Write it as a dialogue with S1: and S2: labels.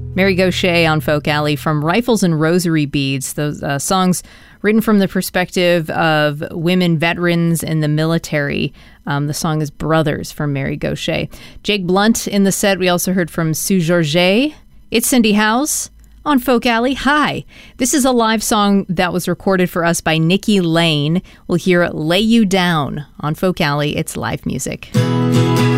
S1: Mary Gauthier on Folk Alley from Rifles and Rosary Beads. Those songs written from the perspective of women veterans in the military. The song is Brothers from Mary Gauthier. Jake Blunt in the set. We also heard from Sue Georget. It's Cindy House on Folk Alley. Hi. This is a live song that was recorded for us by Nikki Lane. We'll hear Lay You Down on Folk Alley. It's live music.